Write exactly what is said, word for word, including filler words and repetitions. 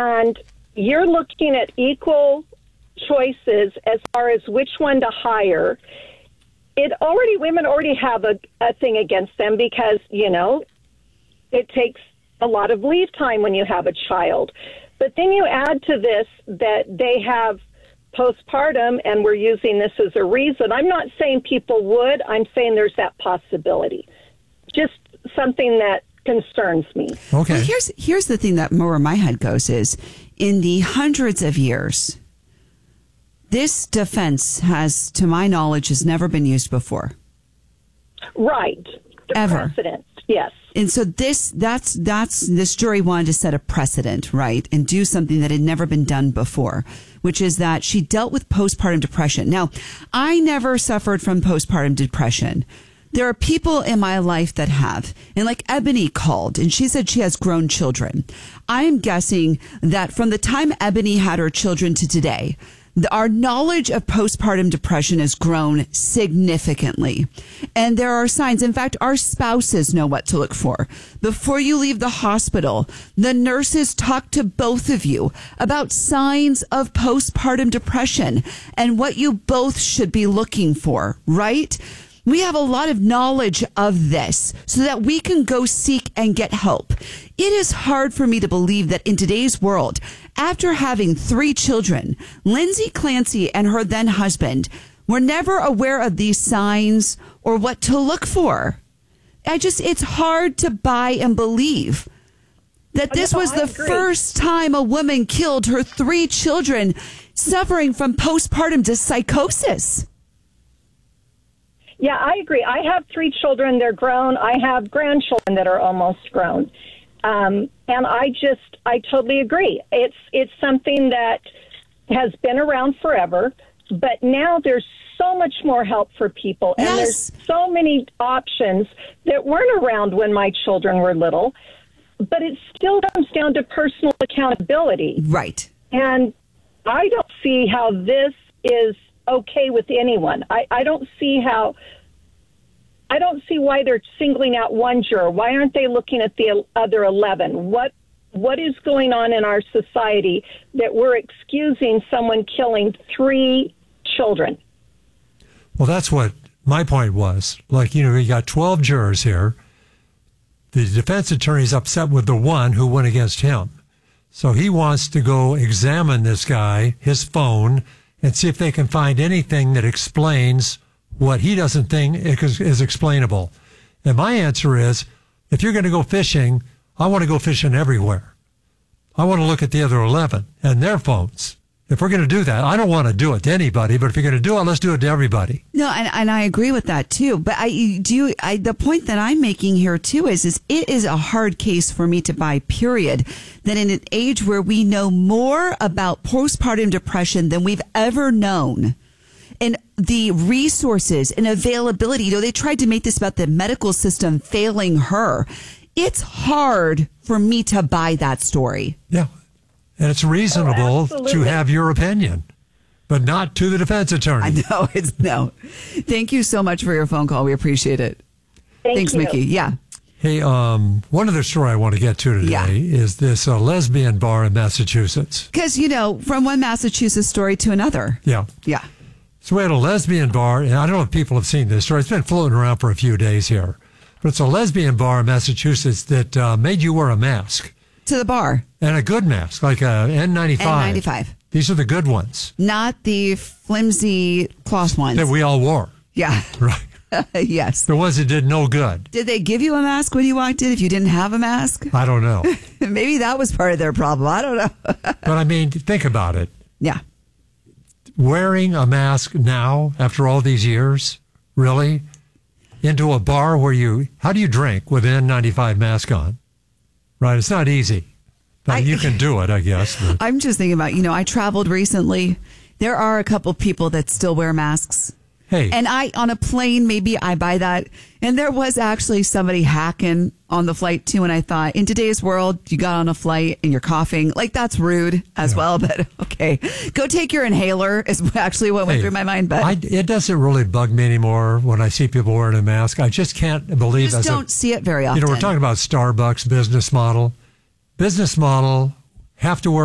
and you're looking at equal choices as far as which one to hire, it already, women already have a, a thing against them because, you know, it takes a lot of leave time when you have a child. But then you add to this that they have postpartum, and we're using this as a reason. I'm not saying people would. I'm saying there's that possibility. Just something that concerns me. Okay. Well, here's here's the thing that more where my head goes is, in the hundreds of years, this defense has, to my knowledge, has never been used before. Right. The Ever. precedent, yes. And so this, that's, that's, this jury wanted to set a precedent, right? And do something that had never been done before, which is that she dealt with postpartum depression. Now, I never suffered from postpartum depression. There are people in my life that have, and like Ebony called and she said she has grown children. I'm guessing that from the time Ebony had her children to today, our knowledge of postpartum depression has grown significantly. And there are signs. In fact, our spouses know what to look for. Before you leave the hospital, the nurses talk to both of you about signs of postpartum depression and what you both should be looking for, right? We have a lot of knowledge of this so that we can go seek and get help. It is hard for me to believe that in today's world, after having three children, Lindsay Clancy and her then husband were never aware of these signs or what to look for. I just, it's hard to buy and believe that this No, was I the agree. first time a woman killed her three children suffering from postpartum psychosis. Yeah, I agree. I have three children. They're grown. I have grandchildren that are almost grown. Um, and I just, I totally agree. It's, it's something that has been around forever, but now there's so much more help for people. And Yes. there's so many options that weren't around when my children were little, but it still comes down to personal accountability. Right. And I don't see how this is okay with anyone. I, I don't see how, I don't see why they're singling out one juror. Why aren't they looking at the other eleven? What What is going on in our society that we're excusing someone killing three children? Well, that's what my point was. Like, you know, you got twelve jurors here. The defense attorney's upset with the one who went against him. So he wants to go examine this guy, his phone, and see if they can find anything that explains what he doesn't think is, is explainable. And my answer is, if you're going to go fishing, I want to go fishing everywhere. I want to look at the other eleven and their phones. If we're going to do that, I don't want to do it to anybody, but if you're going to do it, let's do it to everybody. No, and, and I agree with that too. But I do. I, the point that I'm making here too is, is it is a hard case for me to buy. Period. That in an age where we know more about postpartum depression than we've ever known, and the resources and availability. You know, they tried to make this about the medical system failing her. It's hard for me to buy that story. Yeah. And it's reasonable absolutely. to have your opinion, but not to the defense attorney. I know it's no. Thank you so much for your phone call. We appreciate it. Thank Thanks, you. Mickey. Yeah. Hey, um, one other story I want to get to today Yeah. is this uh, lesbian bar in Massachusetts. Because, you know, from one Massachusetts story to another. Yeah. Yeah. So we had a lesbian bar, and I don't know if people have seen this story. It's been floating around for a few days here. But it's a lesbian bar in Massachusetts that uh, made you wear a mask. To the bar. And a good mask, like a N ninety-five. N ninety-five. These are the good ones Not the flimsy cloth ones. that we all wore. Yeah. Right. Yes. The ones that did no good. Did they give you a mask when you walked in if you didn't have a mask? I don't know. Maybe that was part of their problem. I don't know. But I mean, think about it. Yeah. Wearing a mask now, after all these years, really? Into a bar where you, how do you drink with an N ninety-five mask on? Right, it's not easy. But I- you can do it, I guess. But I'm just thinking about, you know, I traveled recently. There are a couple people that still wear masks. hey, And I, on a plane, maybe I buy that. And there was actually somebody hacking on the flight too. And I thought, in today's world, you got on a flight and you're coughing. Like, that's rude as Yeah. well. But okay, go take your inhaler is actually what went hey, through my mind. But I, it doesn't really bug me anymore when I see people wearing a mask. I just can't believe just as a- don't see it very often. You know, we're talking about Starbucks business model. Business model, have to wear